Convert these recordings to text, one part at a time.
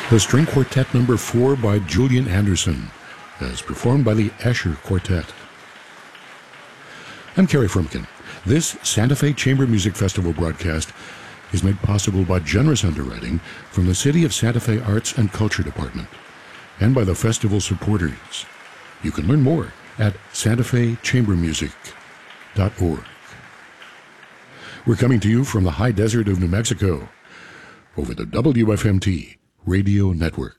The String Quartet number 4 by Julian Anderson, as performed by the Asher Quartet. I'm Kerry Frumkin. This Santa Fe Chamber Music Festival broadcast is made possible by generous underwriting from the City of Santa Fe Arts and Culture Department and by the festival supporters. You can learn more at santafechambermusic.org. We're coming to you from the high desert of New Mexico over the WFMT Radio Network.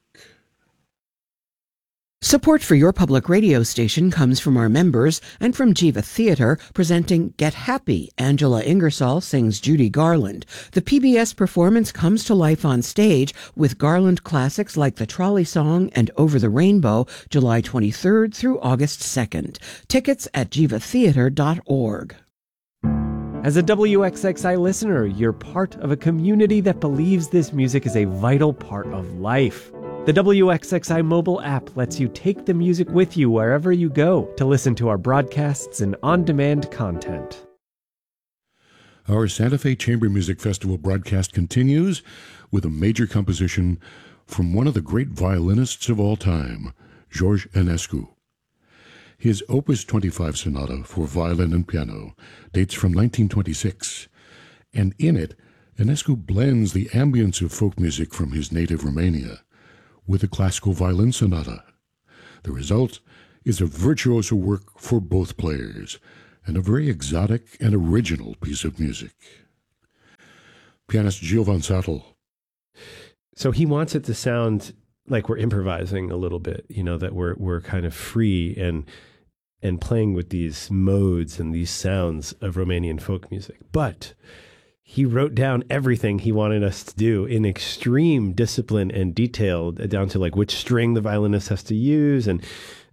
Support for your public radio station comes from our members and from Jiva Theater, presenting Get Happy. Angela Ingersoll sings Judy Garland. The PBS performance comes to life on stage with Garland classics like The Trolley Song and Over the Rainbow, July 23rd through August 2nd. Tickets at jivatheater.org. As a WXXI listener, you're part of a community that believes this music is a vital part of life. The WXXI mobile app lets you take the music with you wherever you go to listen to our broadcasts and on-demand content. Our Santa Fe Chamber Music Festival broadcast continues with a major composition from one of the great violinists of all time, George Enescu. His Opus 25 Sonata for violin and piano dates from 1926, and in it, Enescu blends the ambience of folk music from his native Romania with a classical violin sonata. The result is a virtuoso work for both players and a very exotic and original piece of music. Pianist Gil Van Sattel. So he wants it to sound like we're improvising a little bit, that we're kind of free and playing with these modes and these sounds of Romanian folk music. But he wrote down everything he wanted us to do in extreme discipline and detail, down to like which string the violinist has to use. And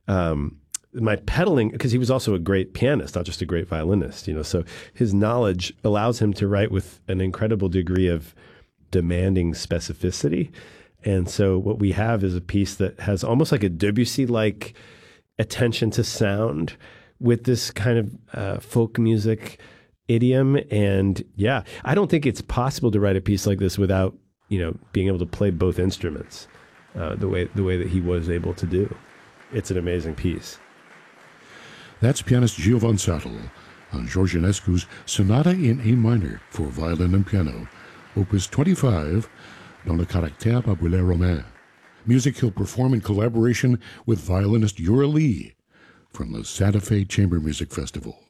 my pedaling, because he was also a great pianist, not just a great violinist, so his knowledge allows him to write with an incredible degree of demanding specificity. And so what we have is a piece that has almost like a Debussy-like attention to sound with this kind of folk music idiom. And yeah, I don't think it's possible to write a piece like this without, being able to play both instruments the way that he was able to do. It's an amazing piece. That's pianist Gil Van Sattel on George Enescu's Sonata in A minor for violin and piano, Opus 25, dans le caractère populaire romain. Music he'll perform in collaboration with violinist Yura Lee from the Santa Fe Chamber Music Festival.